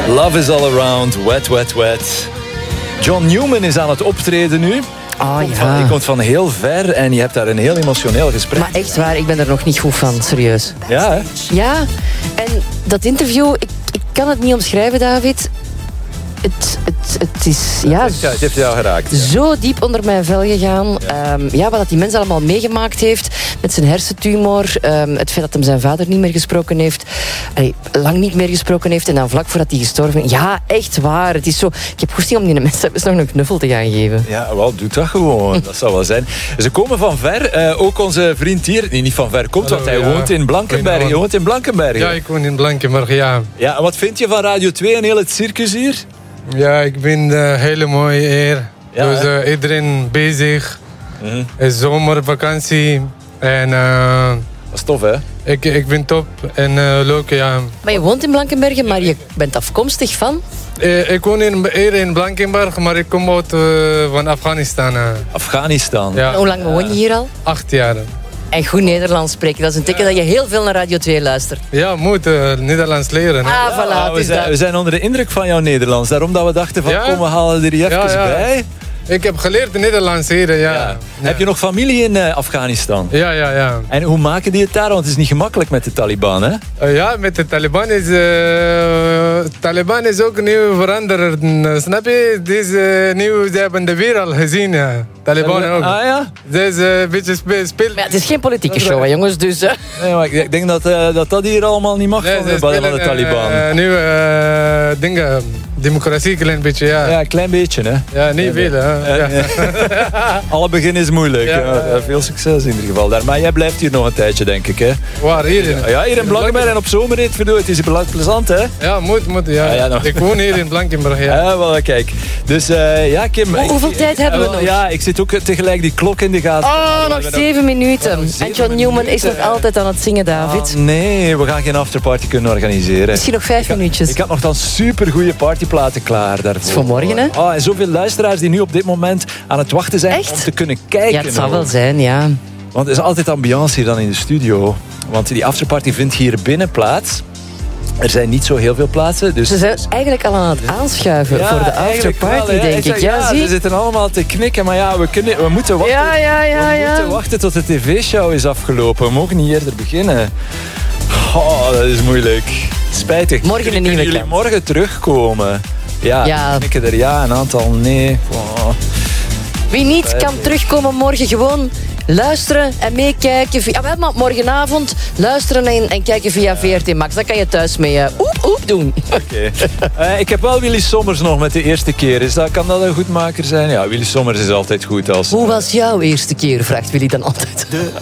Love is all around, wet, wet, wet. John Newman is aan het optreden nu. Je komt van heel ver en je hebt daar een heel emotioneel gesprek. Maar echt waar, ik ben er nog niet goed van, serieus. Ja, hè? Ja, en dat interview, ik kan het niet omschrijven, David. Het is het heeft jou geraakt. Ja. Zo diep onder mijn vel gegaan. Wat dat die mens allemaal meegemaakt heeft met zijn hersentumor. Het feit dat hem zijn vader niet meer gesproken heeft. Lang niet meer gesproken heeft. En dan vlak voordat hij gestorven is. Ja, echt waar. Het is zo. Ik heb goesting om die mensen nog een knuffel te gaan geven. Ja, wel, doe dat gewoon. Dat zou wel zijn. Ze komen van ver. Ook onze vriend hier, die niet van ver komt, want hij woont in Blankenberg. Je woont in Blankenberg. Ja, ik woon in Blankenberg, ja. Ja, en wat vind je van Radio 2 en heel het circus hier? Ja, ik vind het hele mooi hier. Ja, dus iedereen bezig. Het is zomervakantie. En dat is tof, hè? Ik vind het top en leuk, ja. Maar je woont in Blankenbergen, maar je bent afkomstig van? Ik woon hier in Blankenberg, maar ik kom uit van Afghanistan. Afghanistan? Ja. Hoe lang woon je hier al? 8 jaar. En goed Nederlands spreken. Dat is een teken dat je heel veel naar Radio 2 luistert. Ja, moet Nederlands leren. Hè? Voilà, we zijn onder de indruk van jouw Nederlands. Daarom dat we dachten van kom, we halen er hier even bij. Ik heb geleerd Nederlands hier, ja. Heb je nog familie in Afghanistan? Ja. En hoe maken die het daar? Want het is niet gemakkelijk met de Taliban, hè? Ja, met de Taliban is... Taliban is ook nieuw veranderd. Snap je? Ze hebben de wereld gezien, ja. Taliban ook. Ah ja? Dus een beetje speelt... Maar het is geen politieke show, hè, jongens, dus... Nee, maar ik denk dat hier allemaal niet mag van de Taliban. Nieuwe dingen... Democratie, een klein beetje, ja. Ja, een klein beetje, hè. Ja, niet veel, hè. Ja. Alle begin is moeilijk. Ja. Veel succes in ieder geval daar. Maar jij blijft hier nog een tijdje, denk ik, hè. Waar? Hier? Ja, hier in Blankenberg en op zomerrit. Het is plezant, hè. Ja, moet, ja. Ik woon hier in Blankenberg, ja. Ja, wel, kijk. Dus, Kim... Hoeveel tijd hebben we nog? Ja, ik zit ook tegelijk die klok in de gaten. Nog 7 minuten. En John Newman is nog altijd aan het zingen, David. Nee, we gaan geen afterparty kunnen organiseren. Misschien nog 5 minuutjes. Ik had nog dan supergoeie partyplaten klaar daarvoor. Het is voor morgen, hè? En zoveel luisteraars die nu op dit moment aan het wachten zijn om te kunnen kijken. Ja, het zal wel zijn, ja. Want er is altijd ambiance hier dan in de studio. Want die afterparty vindt hier binnen plaats. Er zijn niet zo heel veel plaatsen. Dus ze zijn eigenlijk al aan het aanschuiven voor de afterparty, wel, denk ik. Ja, zie. Ze zitten allemaal te knikken, maar ja, we moeten wachten. We moeten wachten tot de tv-show is afgelopen. We mogen niet eerder beginnen. Oh, dat is moeilijk. Spijtig. Morgen een nieuwe jullie kans. Morgen terugkomen. Ja. Knikken er ja, een aantal nee. Oh. Wie niet kan terugkomen morgen gewoon luisteren en meekijken. Maar morgenavond luisteren en kijken via VRT Max. Dan kan je thuis mee oep doen. Oké. Ik heb wel Willy Sommers nog met de eerste keer. Kan dat een goedmaker zijn? Ja, Willy Sommers is altijd goed. Hoe was jouw eerste keer, vraagt Willy dan altijd.